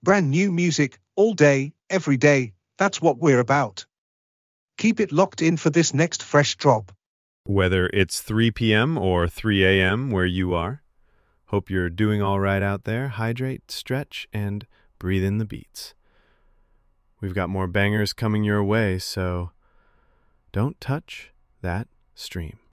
Brand new music, all day, every day, that's what we're about. Keep it locked in for this next fresh drop. Whether it's 3 p.m. or 3 a.m. where you are, hope you're doing all right out there. Hydrate, stretch, and breathe in the beats. We've got more bangers coming your way, so don't touch that stream.